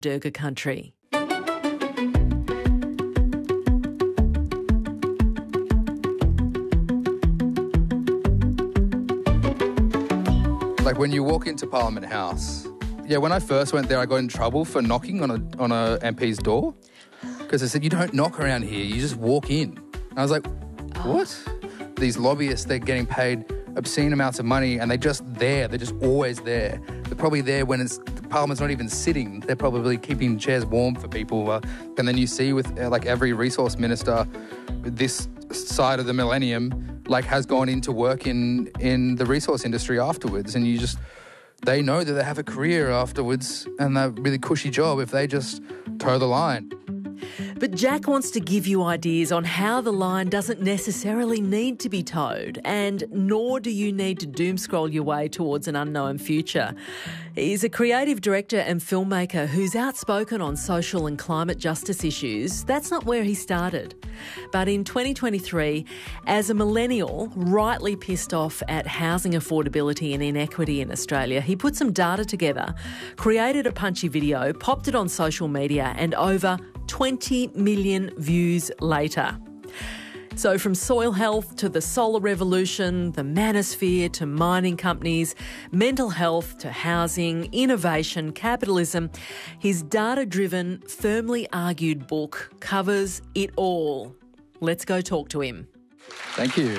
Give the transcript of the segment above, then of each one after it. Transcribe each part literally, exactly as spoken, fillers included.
Durga country. Like when you walk into Parliament House, yeah, when I first went there, I got in trouble for knocking on a on a M P's door because they said, you don't knock around here, you just walk in. And I was like, what? Oh. These lobbyists, they're getting paid obscene amounts of money and they're just there. They're just always there. They're probably there when it's Parliament's not even sitting. They're probably keeping chairs warm for people. Uh, and then you see with uh, like every resource minister, this side of the millennium, like has gone into work in, in the resource industry afterwards. And you just, they know that they have a career afterwards and a really cushy job if they just toe the line. But Jack wants to give you ideas on how the line doesn't necessarily need to be towed, and nor do you need to doom scroll your way towards an unknown future. He's a creative director and filmmaker who's outspoken on social and climate justice issues. That's not where he started. But in twenty twenty-three, as a millennial rightly pissed off at housing affordability and inequity in Australia, he put some data together, created a punchy video, popped it on social media, and over twenty million views later. So from soil health to the solar revolution, the manosphere to mining companies, mental health to housing, innovation, capitalism, his data-driven, firmly argued book covers it all. Let's go talk to him. Thank you.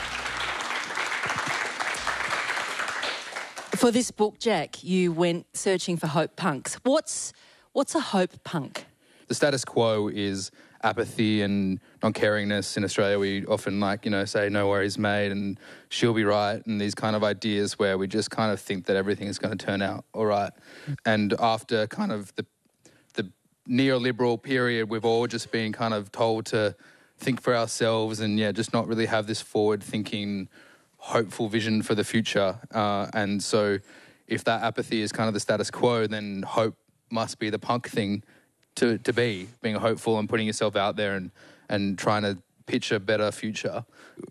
For this book, Jack, you went searching for hope punks. What's what's a hope punk? The status quo is apathy and non-caringness in Australia. We often like, you know, say no worries mate and she'll be right, and these kind of ideas where we just kind of think that everything is going to turn out all right. And after kind of the the neoliberal period, we've all just been kind of told to think for ourselves and, yeah, just not really have this forward-thinking, hopeful vision for the future. Uh, and so if that apathy is kind of the status quo, then hope must be the punk thing to, to be, being hopeful and putting yourself out there and, and trying to pitch a better future.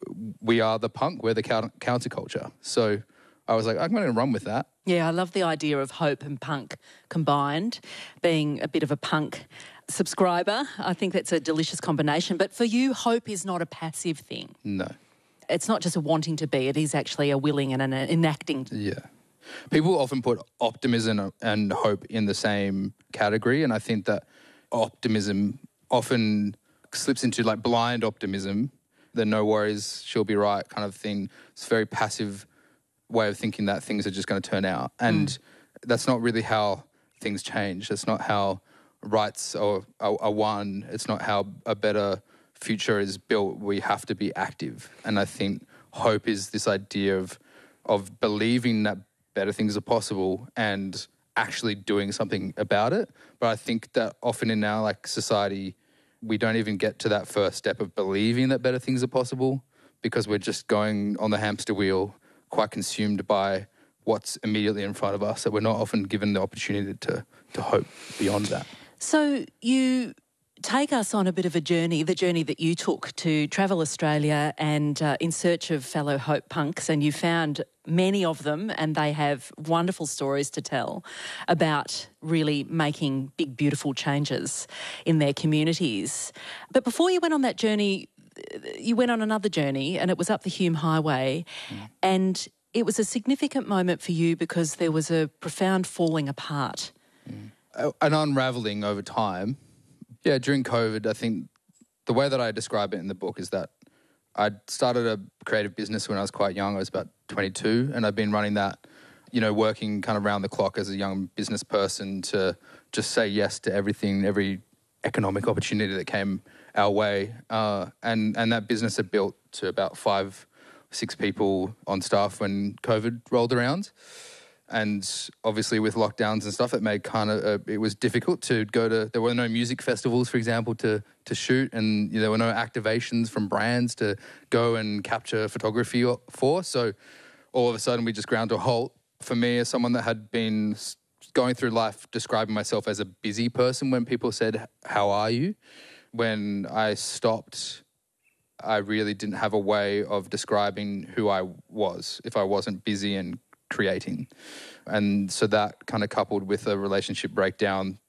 We are the punk, we're the counter, counterculture. So I was like, I'm going to run with that. Yeah, I love the idea of hope and punk combined, being a bit of a punk subscriber. I think that's a delicious combination. But for you, hope is not a passive thing. No. It's not just a wanting to be, it is actually a willing and an enacting. Yeah. People often put optimism and hope in the same category, and I think that optimism often slips into like blind optimism, the no worries, she'll be right kind of thing. It's a very passive way of thinking that things are just going to turn out, and mm. that's not really how things change. That's not how rights are, are, are won. It's not how a better future is built. We have to be active, and I think hope is this idea of of believing that better things are possible and actually doing something about it. But I think that often in our like society, we don't even get to that first step of believing that better things are possible because we're just going on the hamster wheel, quite consumed by what's immediately in front of us, that we're not often given the opportunity to to hope beyond that. So you take us on a bit of a journey, the journey that you took to travel Australia and uh, in search of fellow hope punks, and you found many of them, and they have wonderful stories to tell about really making big, beautiful changes in their communities. But before you went on that journey, you went on another journey, and it was up the Hume Highway, mm. and it was a significant moment for you because there was a profound falling apart. Mm. An unravelling over time. Yeah, during COVID, I think the way that I describe it in the book is that I started a creative business when I was quite young. I was about twenty-two, and I've been running that, you know, working kind of around the clock as a young business person to just say yes to everything, every economic opportunity that came our way. Uh, and, and that business had built to about five, six people on staff when COVID rolled around. And obviously with lockdowns and stuff, it made kind of, uh, it was difficult to go to, there were no music festivals, for example, to to shoot, and you know, there were no activations from brands to go and capture photography for. So all of a sudden we just ground to a halt. For me, as someone that had been going through life describing myself as a busy person, when people said, how are you? When I stopped, I really didn't have a way of describing who I was if I wasn't busy and creating. And so that kind of coupled with a relationship breakdown